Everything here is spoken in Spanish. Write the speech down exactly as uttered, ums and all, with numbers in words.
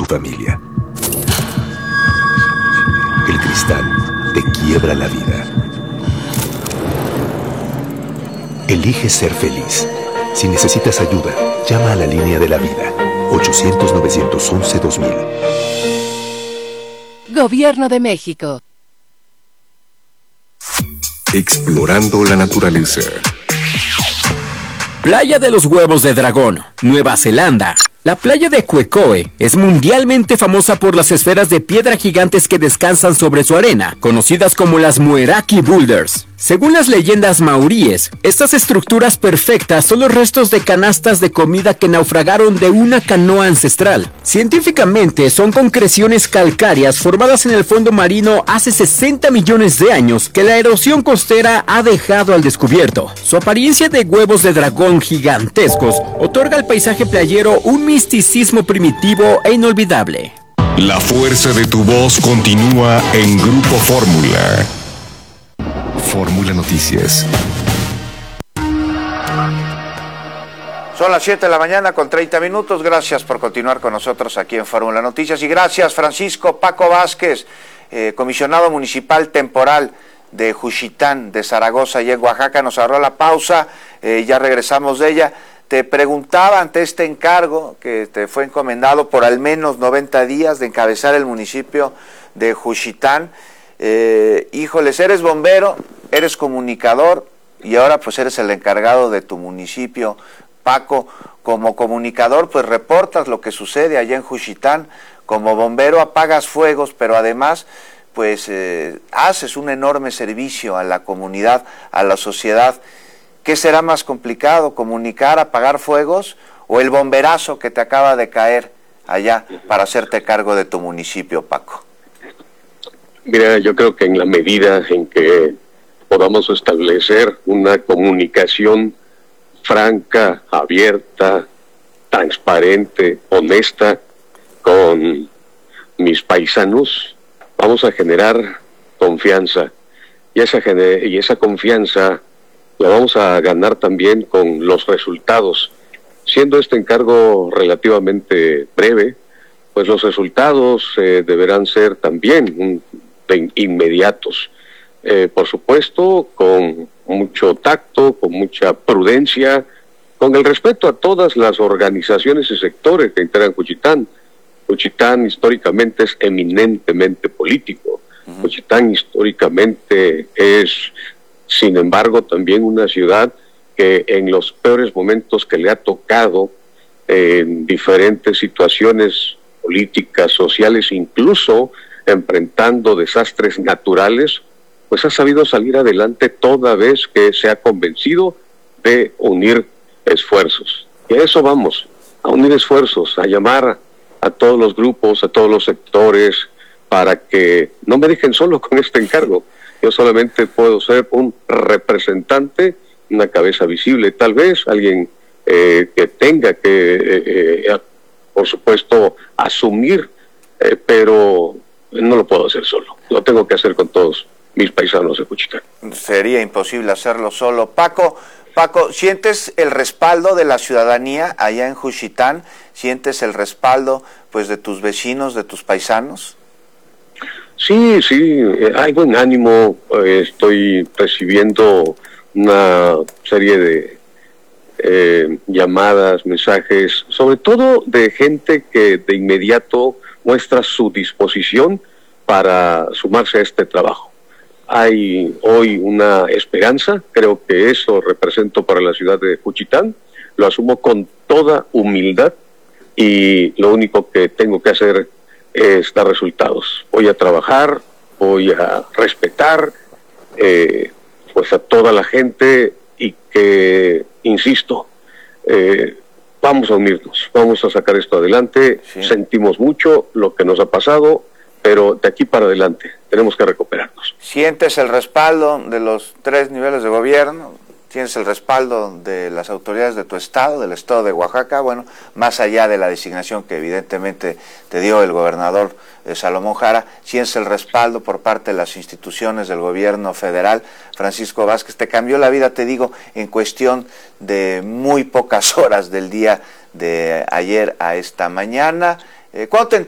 familia. El cristal te quiebra la vida. Elige ser feliz. Si necesitas ayuda, llama a la línea de la vida. ochocientos, novecientos once, dos mil. Gobierno de México. Explorando la naturaleza. Playa de los Huevos de Dragón, Nueva Zelanda. La playa de Quecoe es mundialmente famosa por las esferas de piedra gigantes que descansan sobre su arena, conocidas como las Mueraki Boulders. Según las leyendas maoríes, estas estructuras perfectas son los restos de canastas de comida que naufragaron de una canoa ancestral. Científicamente, son concreciones calcáreas formadas en el fondo marino hace sesenta millones de años que la erosión costera ha dejado al descubierto. Su apariencia de huevos de dragón gigantescos otorga al paisaje playero un misticismo primitivo e inolvidable. La fuerza de tu voz continúa en Grupo Fórmula. Fórmula Noticias. Son las siete de la mañana con treinta minutos. Gracias por continuar con nosotros aquí en Fórmula Noticias. Y gracias, Francisco Paco Vázquez, eh, comisionado municipal temporal de Juchitán, de Zaragoza y en Oaxaca. Nos agarró la pausa, eh, ya regresamos de ella. Te preguntaba ante este encargo que te fue encomendado por al menos noventa días de encabezar el municipio de Juchitán. Eh, híjoles, eres bombero, eres comunicador y ahora pues eres el encargado de tu municipio. Paco, como comunicador pues reportas lo que sucede allá en Juchitán, como bombero apagas fuegos, pero además pues eh, haces un enorme servicio a la comunidad, a la sociedad. ¿Qué será más complicado, comunicar, apagar fuegos o el bomberazo que te acaba de caer allá para hacerte cargo de tu municipio, Paco? Mira, yo creo que en la medida en que podamos establecer una comunicación franca, abierta, transparente, honesta con mis paisanos, vamos a generar confianza. Y esa, y esa confianza la vamos a ganar también con los resultados. Siendo este encargo relativamente breve, pues los resultados eh, deberán ser también un, de inmediatos. Eh, por supuesto, con mucho tacto, con mucha prudencia, con el respeto a todas las organizaciones y sectores que integran Juchitán. Juchitán históricamente es eminentemente político. Uh-huh. Juchitán históricamente es, sin embargo, también una ciudad que en los peores momentos que le ha tocado, eh, en diferentes situaciones políticas, sociales, incluso enfrentando desastres naturales, pues ha sabido salir adelante toda vez que se ha convencido de unir esfuerzos. Y a eso vamos, a unir esfuerzos, a llamar a todos los grupos, a todos los sectores, para que no me dejen solo con este encargo. Yo solamente puedo ser un representante, una cabeza visible, tal vez alguien eh, que tenga que, eh, eh, por supuesto, asumir, eh, pero no lo puedo hacer solo, lo tengo que hacer con todos mis paisanos de Juchitán. Sería imposible hacerlo solo. Paco, Paco, ¿sientes el respaldo de la ciudadanía allá en Juchitán? ¿Sientes el respaldo pues de tus vecinos, de tus paisanos? Sí, sí, hay buen ánimo, eh, estoy recibiendo una serie de eh, llamadas, mensajes, sobre todo de gente que de inmediato muestra su disposición para sumarse a este trabajo. Hay hoy una esperanza, creo que eso represento para la ciudad de Juchitán, lo asumo con toda humildad y lo único que tengo que hacer es dar resultados. Voy a trabajar, voy a respetar eh, pues a toda la gente y que, insisto, eh, vamos a unirnos, vamos a sacar esto adelante, sí. Sentimos mucho lo que nos ha pasado, pero de aquí para adelante tenemos que recuperarnos. ¿Sientes el respaldo de los tres niveles de gobierno? ¿Tienes el respaldo de las autoridades de tu estado, del estado de Oaxaca? Bueno, más allá de la designación que evidentemente te dio el gobernador eh, Salomón Jara, ¿tienes el respaldo por parte de las instituciones del gobierno federal? Francisco Vázquez, te cambió la vida, te digo, en cuestión de muy pocas horas del día de ayer a esta mañana. Eh, ¿Cuándo te